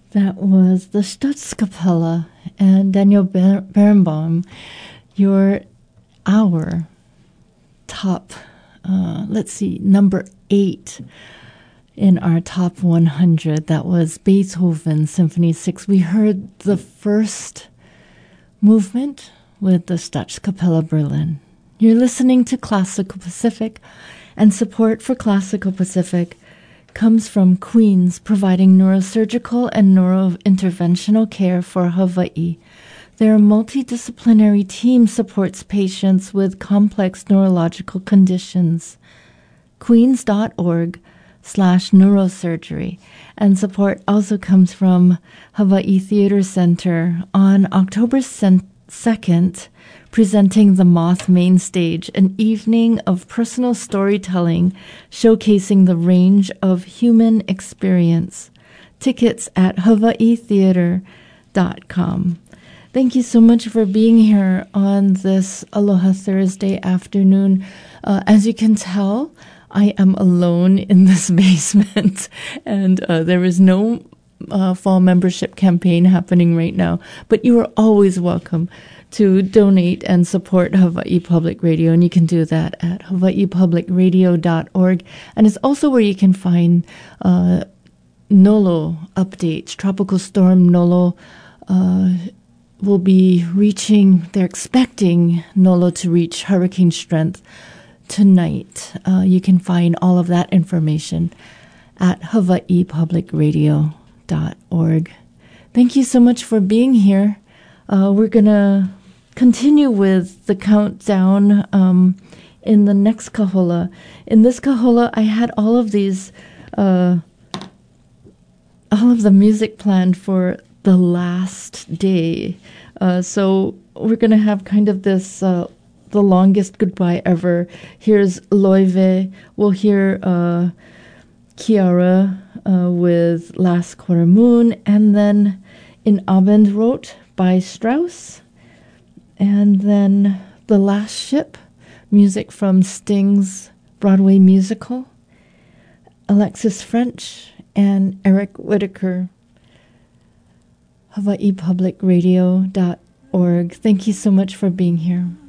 That was the Staatskapelle and Daniel Berenbaum, our top, number 8 in our top 100. That was Beethoven Symphony 6. We heard the first movement with the Staatskapelle Berlin. You're listening to Classical Pacific, and support for Classical Pacific comes from Queens, providing neurosurgical and neurointerventional care for Hawaii. Their multidisciplinary team supports patients with complex neurological conditions. Queens.org/neurosurgery. And support also comes from Hawaii Theater Center on October 2nd, presenting The Moth Main Stage, an evening of personal storytelling showcasing the range of human experience. Tickets at hawaiitheater.com. Thank you so much for being here on this Aloha Thursday afternoon. As you can tell, I am alone in this basement, and there is no fall membership campaign happening right now, but you are always welcome to donate and support Hawaii Public Radio, and you can do that at hawaiipublicradio.org. And it's also where you can find Nolo updates. Tropical Storm Nolo will be reaching, they're expecting Nolo to reach hurricane strength tonight. You can find all of that information at hawaiipublicradio.org. Thank you so much for being here. We're going to continue with the countdown in the next kahola. In this kahola, I had all of these, all of the music planned for the last day. So we're going to have kind of this, the longest goodbye ever. Here's Loive. We'll hear Kiara with Last Quarter Moon, and then In Abendrot by Strauss, and then The Last Ship, music from Sting's Broadway musical, Alexis French, and Eric Whitaker. HawaiiPublicRadio.org. Thank you so much for being here.